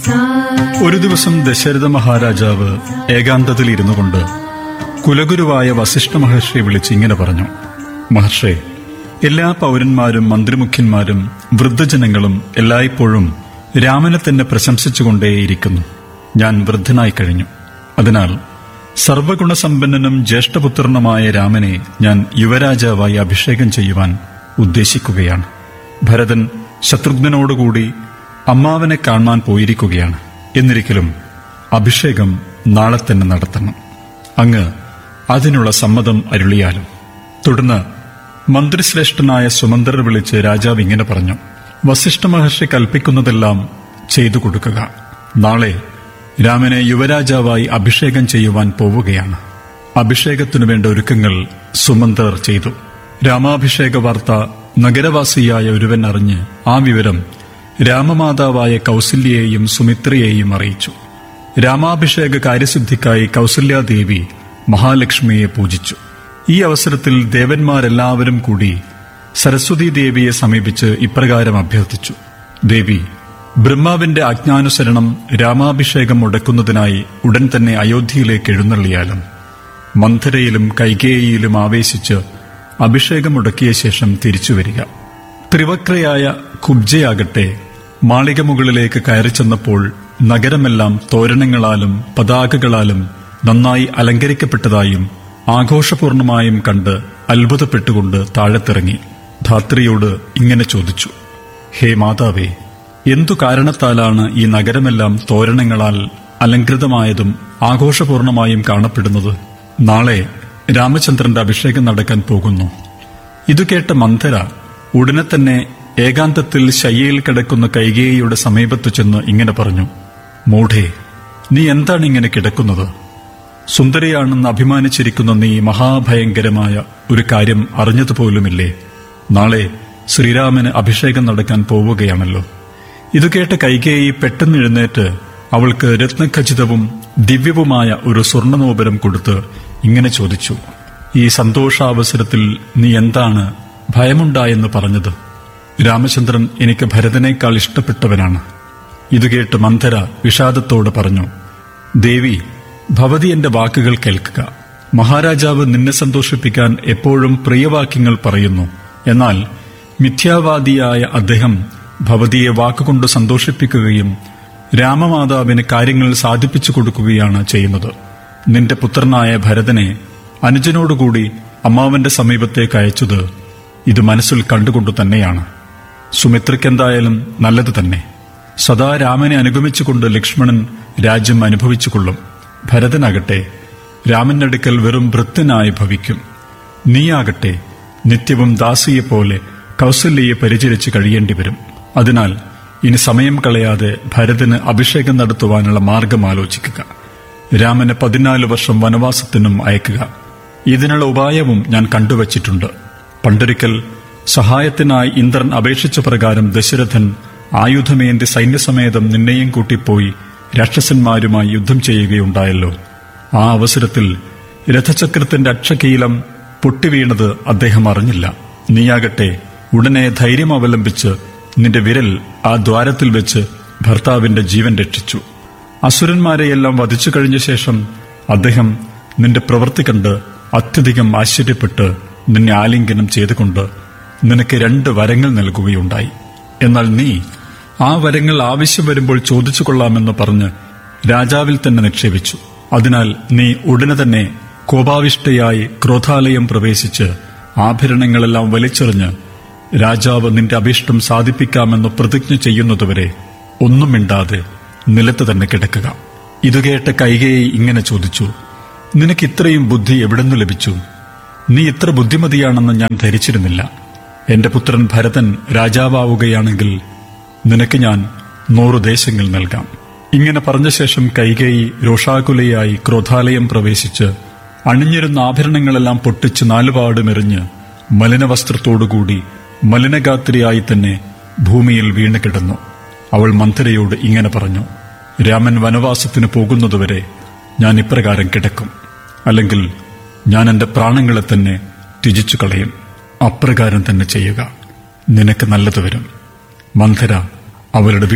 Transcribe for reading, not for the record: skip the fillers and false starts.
ഒരു ദിവസം ദശരഥ മഹാരാജാവ് ഏകാന്തത്തിൽ ഇരുന്നു കൊണ്ട് കുലഗുരുവായ വസിഷ്ഠ മഹർഷിയെ വിളിച്ച് ഇങ്ങനെ പറഞ്ഞു: മഹർഷേ, എല്ലാ പൗരന്മാരും മന്ത്രിമുഖ്യന്മാരും വൃദ്ധജനങ്ങളും എല്ലായ്പ്പോഴും രാമനെ തന്നെ പ്രശംസിച്ചുകൊണ്ടേയിരിക്കുന്നു. ഞാൻ വൃദ്ധനായി കഴിഞ്ഞു. അതിനാൽ സർവഗുണസമ്പന്നനും ജ്യേഷ്ഠപുത്രനുമായ രാമനെ ഞാൻ യുവരാജാവായി അഭിഷേകം ചെയ്യുവാൻ ഉദ്ദേശിക്കുകയാണ്. ഭരതൻ ശത്രുഘ്നനോടുകൂടി അമ്മാവനെ കാണാൻ പോയിരിക്കുകയാണ്. എന്നിരിക്കലും അഭിഷേകം നാളെ തന്നെ നടത്തണം. അങ്ങ് അതിനുള്ള സമ്മതം അരുളിയാലും. തുടർന്ന് മന്ത്രിശ്രേഷ്ഠനായ സുമന്ത്രർ വിളിച്ച് രാജാവ് ഇങ്ങനെ പറഞ്ഞു: വസിഷ്ഠ മഹർഷി കൽപ്പിക്കുന്നതെല്ലാം ചെയ്തു കൊടുക്കുക. നാളെ രാമനെ യുവരാജാവായി അഭിഷേകം ചെയ്യുവാൻ പോവുകയാണ്. അഭിഷേകത്തിനു വേണ്ട ഒരുക്കങ്ങൾ സുമന്ത്രർ ചെയ്തു. രാമാഭിഷേക വാർത്ത നഗരവാസിയായ ഒരുവൻ അറിഞ്ഞ് ആ വിവരം രാമമാതാവായ കൗസല്യയെയും സുമിത്രയെയും അറിയിച്ചു. രാമാഭിഷേക കാര്യസിദ്ധിക്കായി കൗസല്യാദേവി മഹാലക്ഷ്മിയെ പൂജിച്ചു. ഈ അവസരത്തിൽ ദേവന്മാരെല്ലാവരും കൂടി സരസ്വതീ ദേവിയെ സമീപിച്ച് ഇപ്രകാരം അഭ്യർത്ഥിച്ചു: ദേവി, ബ്രഹ്മാവിന്റെ ആജ്ഞാനുസരണം രാമാഭിഷേകം മുടക്കുന്നതിനായി ഉടൻ തന്നെ അയോധ്യയിലേക്ക് എഴുന്നള്ളിയാലും. മന്ധരയിലും കൈകേയിയിലും ആവേശിച്ച് അഭിഷേകം മുടക്കിയ ശേഷം തിരിച്ചുവരിക. ത്രിവക്രയായ കുബ്ജയാകട്ടെ മാളിക മുകളിലേക്ക് കയറിച്ചെന്നപ്പോൾ നഗരമെല്ലാം തോരണങ്ങളാലും പതാകകളാലും നന്നായി അലങ്കരിക്കപ്പെട്ടതായും ആഘോഷപൂർണമായും കണ്ട് അത്ഭുതപ്പെട്ടുകൊണ്ട് താഴത്തിറങ്ങി ധാത്രിയോട് ഇങ്ങനെ ചോദിച്ചു: ഹേ മാതാവേ, എന്തു കാരണത്താലാണ് ഈ നഗരമെല്ലാം തോരണങ്ങളാൽ അലങ്കൃതമായതും ആഘോഷപൂർണമായും കാണപ്പെടുന്നത്? നാളെ രാമചന്ദ്രന്റെ അഭിഷേകം നടക്കാൻ പോകുന്നു. ഇതുകേട്ട മന്ധര ഉടനെ തന്നെ ഏകാന്തത്തിൽ ശയ്യയിൽ കിടക്കുന്ന കൈകേയിയുടെ സമീപത്തു ചെന്ന് ഇങ്ങനെ പറഞ്ഞു: മൂഢേ, നീ എന്താണ് ഇങ്ങനെ കിടക്കുന്നത്? സുന്ദരിയാണെന്ന് അഭിമാനിച്ചിരിക്കുന്ന നീ മഹാഭയങ്കരമായ ഒരു കാര്യം അറിഞ്ഞതുപോലുമില്ലേ? നാളെ ശ്രീരാമന് അഭിഷേകം നടക്കാൻ പോവുകയാണല്ലോ. ഇതുകേട്ട കൈകേയി പെട്ടെന്ന് എഴുന്നേറ്റ് അവൾക്ക് രത്നഖചിതവും ദിവ്യവുമായ ഒരു സ്വർണ്ണനോപരം കൊടുത്ത് ഇങ്ങനെ ചോദിച്ചു: ഈ സന്തോഷാവസരത്തിൽ നീ എന്താണ് ഭയമുണ്ടായെന്ന് പറഞ്ഞത്? രാമചന്ദ്രൻ എനിക്ക് ഭരതനേക്കാൾ ഇഷ്ടപ്പെട്ടവനാണ്. ഇതുകേട്ട് മന്ധര വിഷാദത്തോട് പറഞ്ഞു: ദേവി, ഭവതി എന്റെ വാക്കുകൾ കേൾക്കുക. മഹാരാജാവ് നിന്നെ സന്തോഷിപ്പിക്കാൻ എപ്പോഴും പ്രിയവാക്യങ്ങൾ പറയുന്നു. എന്നാൽ മിഥ്യാവാദിയായ അദ്ദേഹം ഭവതിയെ വാക്കുകൊണ്ട് സന്തോഷിപ്പിക്കുകയും രാമമാതാവിന് കാര്യങ്ങൾ സാധിപ്പിച്ചു കൊടുക്കുകയാണ് ചെയ്യുന്നത്. നിന്റെ പുത്രനായ ഭരതനെ അനുജനോടുകൂടി അമ്മാവന്റെ സമീപത്തേക്ക് അയച്ചത് ഇത് മനസ്സിൽ കണ്ടുകൊണ്ടു തന്നെയാണ്. സുമിത്രയ്ക്കെന്തായാലും നല്ലത് തന്നെ. സദാ രാമനെ അനുഗമിച്ചുകൊണ്ട് ലക്ഷ്മണൻ രാജ്യം അനുഭവിച്ചുകൊള്ളും. ഭരതനാകട്ടെ രാമന്റെ അടുക്കൽ വെറും ഭൃത്യനായി ഭവിക്കും. നീയാകട്ടെ നിത്യവും ദാസിയെപ്പോലെ കൗസല്യയെ പരിചരിച്ച് കഴിയേണ്ടി വരും. അതിനാൽ ഇനി സമയം കളയാതെ ഭരതന് അഭിഷേകം നടത്തുവാനുള്ള മാർഗം ആലോചിക്കുക. രാമന് 14 വർഷം വനവാസത്തിനും അയക്കുക. ഇതിനുള്ള ഉപായവും ഞാൻ കണ്ടുവച്ചിട്ടുണ്ട്. പണ്ടൊരിക്കൽ സഹായത്തിനായി ഇന്ദ്രൻ അപേക്ഷിച്ച പ്രകാരം ദശരഥൻ ആയുധമേന്തി സൈന്യസമേതം നിന്നെയും കൂട്ടിപ്പോയി രാക്ഷസന്മാരുമായി യുദ്ധം ചെയ്യുകയുണ്ടായല്ലോ. ആ അവസരത്തിൽ രഥചക്രത്തിന്റെ അക്ഷകീലം പൊട്ടിവീണത് അദ്ദേഹം അറിഞ്ഞില്ല. നീയാകട്ടെ ഉടനെ ധൈര്യം അവലംബിച്ച് നിന്റെ വിരൽ ആ ദ്വാരത്തിൽ വെച്ച് ഭർത്താവിന്റെ ജീവൻ രക്ഷിച്ചു. അസുരന്മാരെയെല്ലാം വധിച്ചു കഴിഞ്ഞ ശേഷം അദ്ദേഹം നിന്റെ പ്രവൃത്തി കണ്ട് അത്യധികം ആശ്ചര്യപ്പെട്ട് നിന്നെ ആലിംഗനം ചെയ്തുകൊണ്ട് നിനക്ക് 2 വരങ്ങൾ നൽകുകയുണ്ടായി. എന്നാൽ നീ ആ വരങ്ങൾ ആവശ്യം വരുമ്പോൾ ചോദിച്ചു കൊള്ളാമെന്ന് പറഞ്ഞ് രാജാവിൽ തന്നെ നിക്ഷേപിച്ചു. അതിനാൽ നീ ഉടനെ തന്നെ കോപാവിഷ്ടയായി ക്രോധാലയം പ്രവേശിച്ച് ആഭരണങ്ങളെല്ലാം വലിച്ചെറിഞ്ഞ് രാജാവ് നിന്റെ അഭീഷ്ടം സാധിപ്പിക്കാമെന്ന് പ്രതിജ്ഞ ചെയ്യുന്നതുവരെ ഒന്നും മിണ്ടാതെ നിലത്ത് തന്നെ കിടക്കുക. ഇതുകേട്ട കൈകേയി ഇങ്ങനെ ചോദിച്ചു: നിനക്ക് ഇത്രയും ബുദ്ധി എവിടെന്നു ലഭിച്ചു? നീ ഇത്ര ബുദ്ധിമതിയാണെന്ന് ഞാൻ ധരിച്ചിരുന്നില്ല. എന്റെ പുത്രൻ ഭരതൻ രാജാവാവുകയാണെങ്കിൽ നിനക്ക് ഞാൻ 100 ദേശങ്ങൾ നൽകാം. ഇങ്ങനെ പറഞ്ഞ ശേഷം കൈകേയി രോഷാകുലയായി ക്രോധാലയം പ്രവേശിച്ച് അണിഞ്ഞിരുന്ന ആഭരണങ്ങളെല്ലാം പൊട്ടിച്ച് 4 പാടുമെറിഞ്ഞ് മലിനവസ്ത്രത്തോടുകൂടി മലിനഗാത്രിയായി തന്നെ ഭൂമിയിൽ വീണ് കിടന്നു. അവൾ മന്ധരയോട് ഇങ്ങനെ പറഞ്ഞു: രാമൻ വനവാസത്തിന് പോകുന്നതുവരെ ഞാൻ ഇപ്രകാരം കിടക്കും. അല്ലെങ്കിൽ ഞാൻ എന്റെ പ്രാണങ്ങളെ തന്നെ ത്യജിച്ചു കളയും. അപ്രകാരം തന്നെ ചെയ്യുക. നിനക്ക് നല്ലത് വരും. മന്ധര അവളുടെ